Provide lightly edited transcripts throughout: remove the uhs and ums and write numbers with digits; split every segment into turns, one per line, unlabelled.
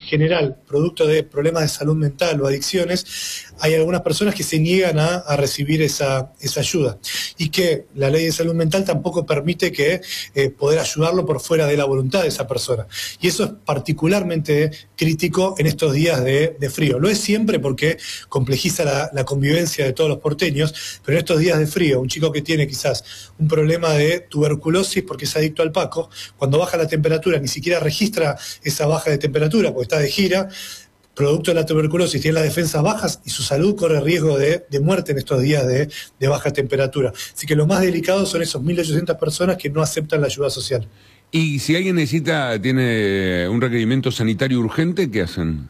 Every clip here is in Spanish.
general, producto de problemas de salud mental o adicciones, hay algunas personas que se niegan a recibir esa ayuda, y que la ley de salud mental tampoco permite que poder ayudarlo por fuera de la voluntad de esa persona. Y eso es particularmente crítico en estos días de frío. Lo es siempre porque complejiza la convivencia de todos los porteños, pero en estos días de frío, un chico que tiene quizás un problema de tuberculosis porque es adicto al paco, cuando baja la temperatura ni siquiera registra esa baja de temperatura porque está de gira, producto de la tuberculosis, tiene las defensas bajas y su salud corre riesgo de muerte en estos días de baja temperatura. Así que lo más delicado son esos 1.800 personas que no aceptan la ayuda social.
Y si alguien tiene un requerimiento sanitario urgente, ¿qué hacen?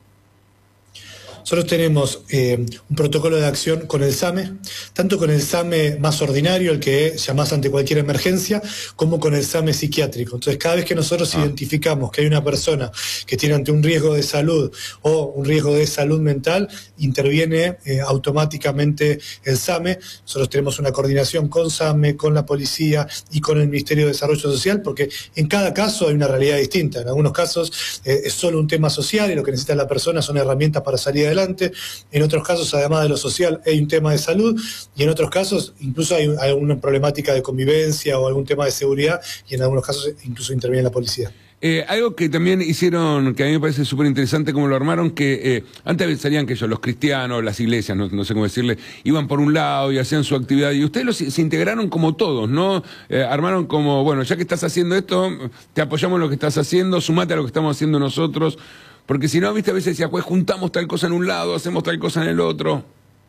Nosotros tenemos un protocolo de acción con el SAME, tanto con el SAME más ordinario, el que llamás ante cualquier emergencia, como con el SAME psiquiátrico. Entonces, cada vez que nosotros identificamos que hay una persona que tiene ante un riesgo de salud o un riesgo de salud mental, interviene automáticamente el SAME. Nosotros tenemos una coordinación con SAME, con la policía y con el Ministerio de Desarrollo Social, porque en cada caso hay una realidad distinta. En algunos casos es solo un tema social y lo que necesita la persona son herramientas para salir adelante. En otros casos, además de lo social, hay un tema de salud, y en otros casos incluso hay alguna problemática de convivencia o algún tema de seguridad, y en algunos casos incluso interviene la policía.
Algo que también hicieron, que a mí me parece súper interesante cómo lo armaron, que antes salían que ellos, los cristianos, las iglesias, no sé cómo decirle, iban por un lado y hacían su actividad, y ustedes se integraron como todos, ¿no? Armaron como, bueno, ya que estás haciendo esto, te apoyamos en lo que estás haciendo, sumate a lo que estamos haciendo nosotros. Porque si no, viste, a veces decía, pues juntamos tal cosa en un lado, hacemos tal cosa en el otro.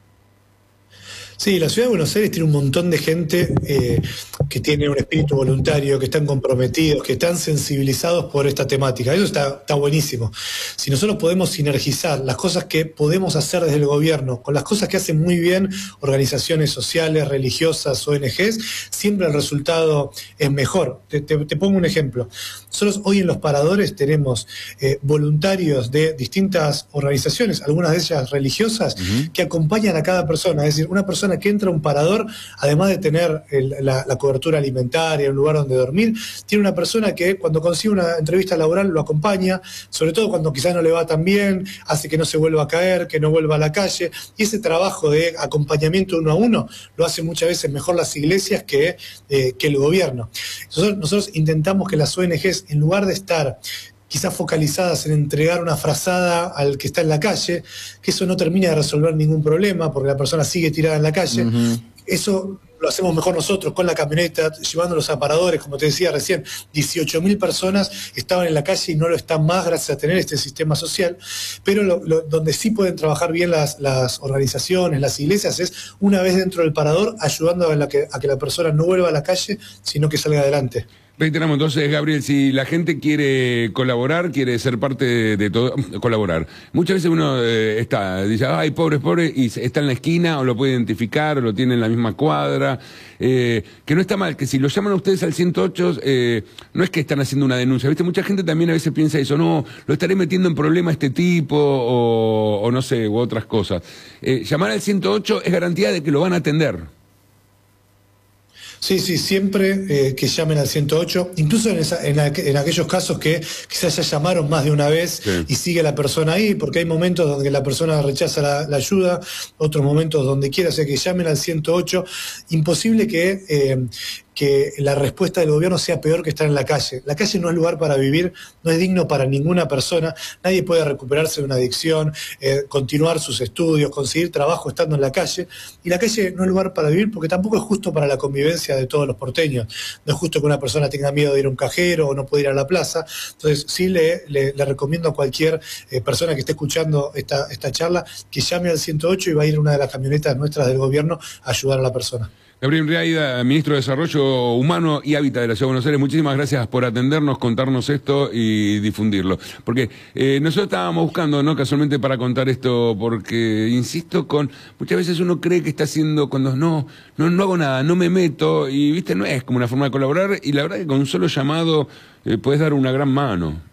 Sí, la ciudad de Buenos Aires tiene un montón de gente que tiene un espíritu voluntario, que están comprometidos, que están sensibilizados por esta temática. Eso está buenísimo. Si nosotros podemos sinergizar las cosas que podemos hacer desde el gobierno con las cosas que hacen muy bien organizaciones sociales, religiosas, ONGs, siempre el resultado es mejor. Te pongo un ejemplo. Nosotros hoy en los paradores tenemos voluntarios de distintas organizaciones, algunas de ellas religiosas, que acompañan a cada persona. Es decir, una persona que entra a un parador, además de tener la cobertura alimentaria, un lugar donde dormir, tiene una persona que cuando consigue una entrevista laboral lo acompaña, sobre todo cuando quizás no le va tan bien, hace que no se vuelva a caer, que no vuelva a la calle, y ese trabajo de acompañamiento uno a uno lo hacen muchas veces mejor las iglesias que el gobierno. Nosotros intentamos que las ONGs, en lugar de estar quizás focalizadas en entregar una frazada al que está en la calle, que eso no termina de resolver ningún problema porque la persona sigue tirada en la calle. Eso lo hacemos mejor nosotros con la camioneta, llevándolos a paradores, como te decía recién, 18.000 personas estaban en la calle y no lo están más gracias a tener este sistema social, pero donde sí pueden trabajar bien las organizaciones, las iglesias, es una vez dentro del parador, ayudando a que la persona no vuelva a la calle, sino que salga adelante.
Reiteramos entonces, Gabriel, si la gente quiere colaborar, quiere ser parte de todo, colaborar. Muchas veces uno dice, ay, pobre, y está en la esquina, o lo puede identificar, o lo tiene en la misma cuadra, que no está mal, que si lo llaman a ustedes al 108, no es que están haciendo una denuncia, ¿viste? Mucha gente también a veces piensa eso, no, lo estaré metiendo en problema este tipo, o no sé, u otras cosas. Llamar al 108 es garantía de que lo van a atender.
Sí, siempre que llamen al 108, incluso en aquellos casos que quizás ya llamaron más de una vez y sigue la persona ahí, porque hay momentos donde la persona rechaza la ayuda, otros momentos donde quiera, o sea que llamen al 108. Imposible que la respuesta del gobierno sea peor que estar en la calle. La calle no es lugar para vivir, no es digno para ninguna persona, nadie puede recuperarse de una adicción, continuar sus estudios, conseguir trabajo estando en la calle, y la calle no es lugar para vivir porque tampoco es justo para la convivencia de todos los porteños. No es justo que una persona tenga miedo de ir a un cajero o no puede ir a la plaza. Entonces sí le recomiendo a cualquier persona que esté escuchando esta charla que llame al 108 y va a ir una de las camionetas nuestras del gobierno a ayudar a la persona.
Gabriel Reaida, ministro de Desarrollo Humano y Hábitat de la Ciudad de Buenos Aires, muchísimas gracias por atendernos, contarnos esto y difundirlo. Porque nosotros estábamos buscando, ¿no?, casualmente para contar esto, porque, insisto, muchas veces uno cree que está haciendo, cuando no hago nada, no me meto, y, viste, no es como una forma de colaborar, y la verdad que con un solo llamado puedes dar una gran mano.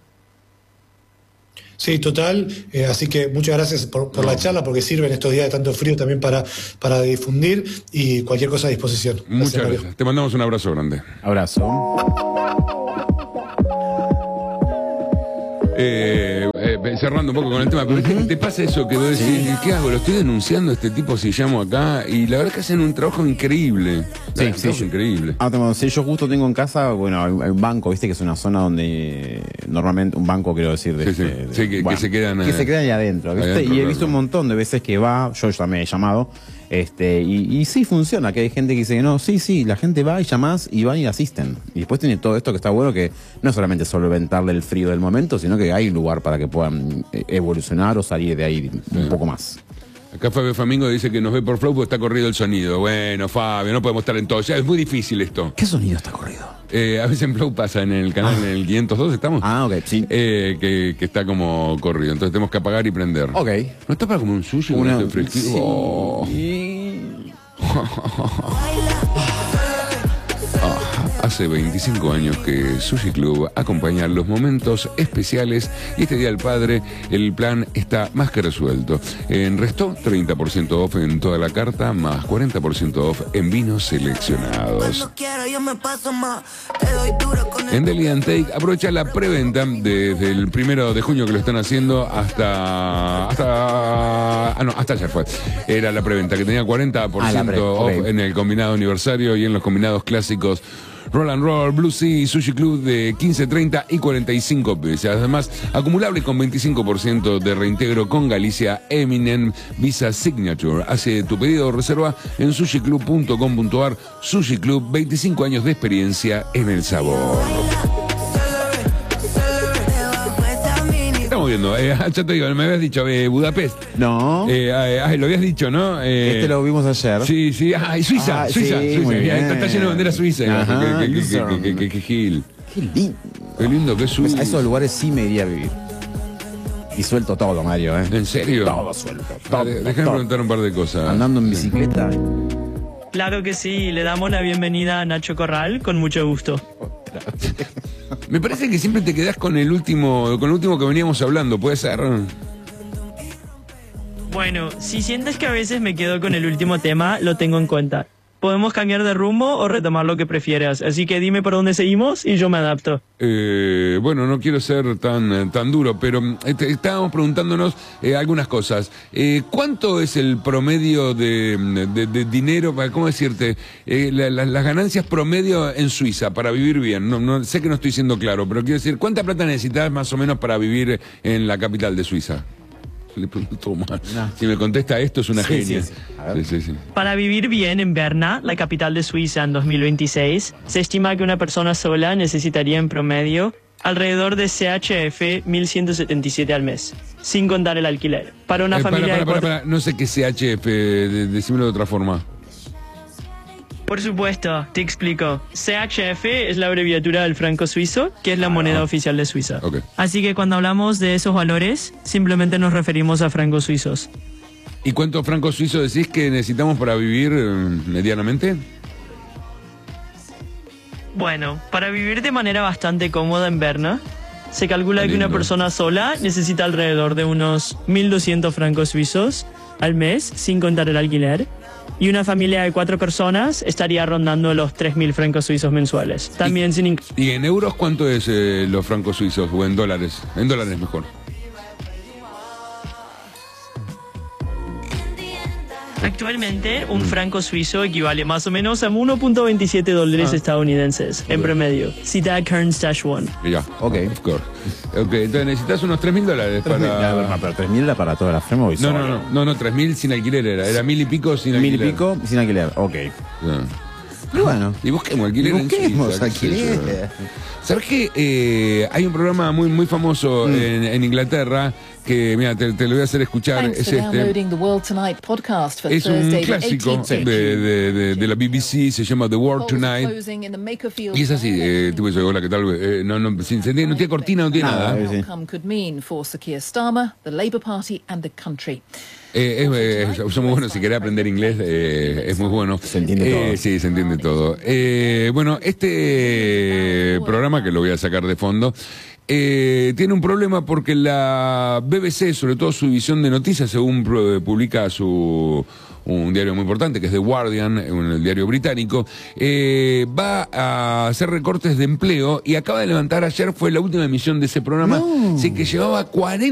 Sí, total, así que muchas gracias por la charla, porque sirve en estos días de tanto frío también para difundir, y cualquier cosa a disposición.
Muchas gracias. Te mandamos un abrazo grande.
Abrazo.
cerrando un poco con el tema, pero ¿te pasa eso que vos decís, ¿qué hago? Lo estoy denunciando a este tipo si llamo acá, y la verdad es que hacen un trabajo increíble.
Sí,
Increíble.
Yo justo tengo en casa, bueno, hay un banco, viste, que es una zona donde normalmente, un banco quiero decir,
que se quedan
ahí adentro, ¿viste?
adentro,
Y he visto un montón de veces que va, yo ya me he llamado, y sí funciona, que hay gente que dice que no, sí, la gente va y llamás y van y asisten. Y después tiene todo esto que está bueno, que no es solamente solventarle el frío del momento, sino que hay lugar para que puedan evolucionar o salir de ahí un poco más.
Acá Fabio Famingo dice que nos ve por Flow porque está corrido el sonido. Bueno, Fabio, no podemos estar en todo. Ya es muy difícil esto.
¿Qué sonido está corrido?
A veces en Flow pasa, en el canal, en el 502 estamos.
Ah, ok, sí.
Que está como corrido. Entonces tenemos que apagar y prender.
Ok.
¿No está para como un sushi con este fresquito?
Sí.
Hace 25 años que Sushi Club acompaña los momentos especiales y este Día del Padre el plan está más que resuelto. En Restó, 30% off en toda la carta, más 40% off en vinos seleccionados. En Deli & Take aprovecha la preventa desde el 1 de junio que lo están haciendo hasta ayer fue. Era la preventa que tenía 40% off en el combinado aniversario y en los combinados clásicos Roll and Roll, Blue Sea, Sushi Club de 15, 30 y 45 pesos. Además, acumulable con 25% de reintegro con Galicia Eminem Visa Signature. Hace tu pedido o reserva en sushiclub.com.ar. Sushi Club, 25 años de experiencia en el sabor. Estamos viendo, ya te digo, me habías dicho Budapest.
No.
Lo habías dicho, ¿no?
Lo vimos ayer.
Sí, y Suiza.
Sí, muy bien.
Está lleno de bandera suiza. Qué gil.
Qué lindo.
Qué lindo que es Suiza.
Pues a esos lugares sí me iría a vivir. Y suelto todo, Mario, ¿eh?
¿En serio?
Todo suelto.
Déjame preguntar un par de cosas.
Andando en bicicleta.
Claro que sí, le damos la bienvenida a Nacho Corral, con mucho gusto.
Me parece que siempre te quedás con el último que veníamos hablando, ¿puede ser?
Bueno, si sientes que a veces me quedo con el último tema, lo tengo en cuenta. Podemos cambiar de rumbo o retomar lo que prefieras, así que dime por dónde seguimos y yo me adapto.
Bueno, no quiero ser tan duro, pero estábamos preguntándonos algunas cosas. ¿Cuánto es el promedio de dinero, cómo decirte, las ganancias promedio en Suiza para vivir bien? No, sé que no estoy siendo claro, pero quiero decir, ¿cuánta plata necesitas más o menos para vivir en la capital de Suiza? Le pregunto mal. No. Si me contesta esto, es una genia. Sí.
Para vivir bien en Berna, la capital de Suiza, en 2026, se estima que una persona sola necesitaría en promedio alrededor de CHF 1.177 al mes, sin contar el alquiler. Para una familia
no sé qué CHF, decímelo de otra forma.
Por supuesto, te explico. CHF es la abreviatura del franco suizo, que es la moneda oficial de Suiza.
Okay.
Así que cuando hablamos de esos valores, simplemente nos referimos a francos suizos.
¿Y cuántos francos suizos decís que necesitamos para vivir medianamente?
Bueno, para vivir de manera bastante cómoda en Berna, se calcula que una persona sola necesita alrededor de unos 1.200 francos suizos al mes, sin contar el alquiler. Y una familia de 4 personas estaría rondando los 3.000 francos suizos mensuales. También
¿Y en euros cuánto es los francos suizos? ¿O en dólares? En dólares mejor.
Actualmente, un franco suizo equivale más o menos a 1.27 dólares estadounidenses, en promedio. Cita Kern-1.
Ya,
ok.
Of course. Ok, entonces necesitas unos 3.000 dólares para...
Pero 3.000 era para toda la Framework.
No, 3.000 sin alquiler era 1.000 y pico sin alquiler.
1.000 y pico sin alquiler, ok. Y bueno.
Y busquemos alquiler en Suiza. ¿Sabes qué? Hay un programa muy famoso en Inglaterra que, mira, te lo voy a hacer escuchar. Es un clásico de la BBC, se llama The World Tonight. Y es así, tipo, hola, ¿qué tal? No tiene cortina, no tiene nada. Somos buenos, si querés aprender inglés, es muy bueno.
Se entiende todo.
Sí, se entiende todo. Bueno, este programa, que lo voy a sacar de fondo, tiene un problema porque la BBC, sobre todo su división de noticias, según publica un diario muy importante, que es The Guardian, el diario británico, va a hacer recortes de empleo y acaba de levantar, ayer fue la última emisión de ese programa, así que llevaba 40